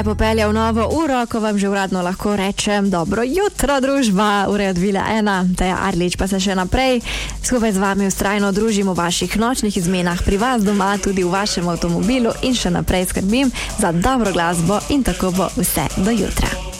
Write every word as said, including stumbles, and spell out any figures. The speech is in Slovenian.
Popeljal novo uro, ko vam že uradno lahko rečem dobro jutro, družba, ura je odvila ena, Teja Arlič pa se še naprej skupaj z vami vztrajno družim v vaših nočnih izmenah pri vas doma, tudi v vašem avtomobilu in še naprej skrbim za dobro glasbo in tako bo vse do jutra.